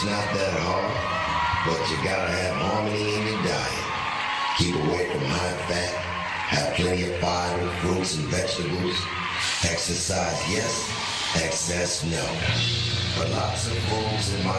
It's not that hard, but you gotta have harmony in your diet. Keep away from high fat, have plenty of fiber, fruits and vegetables. Exercise, yes. Excess, no. But lots of foods in